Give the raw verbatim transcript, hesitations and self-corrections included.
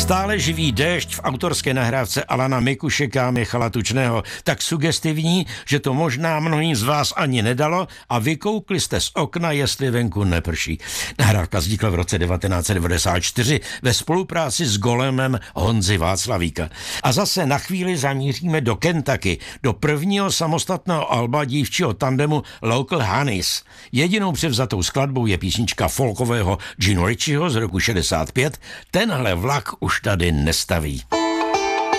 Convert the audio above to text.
Stále živý déšť v autorské nahrávce Alana Mikušeka Michala Tučného, tak sugestivní, že to možná mnohým z vás ani nedalo a vykoukli jste z okna, jestli venku neprší. Nahrávka vznikla v roce devatenáct set devadesát čtyři ve spolupráci s golemem Honzy Václavíka. A zase na chvíli zamíříme do Kentucky, do prvního samostatného alba dívčího tandemu Local Honeys. Jedinou převzatou skladbou je písnička folkového Gene Ritchieho z roku šedesát pět. Tenhle vlak už tady nestaví.